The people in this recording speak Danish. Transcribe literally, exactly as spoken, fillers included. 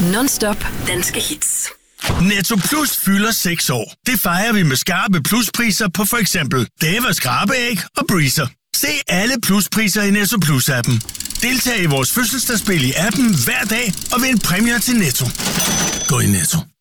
Non-stop danske hits. Netto Plus fylder seks år. Det fejrer vi med skarpe pluspriser på for eksempel Dava skrabeæg og Breezer. Se alle pluspriser i Netto Plus-appen. Deltag i vores fødselsdagsspil i appen hver dag og vind præmier til Netto. Gå i Netto.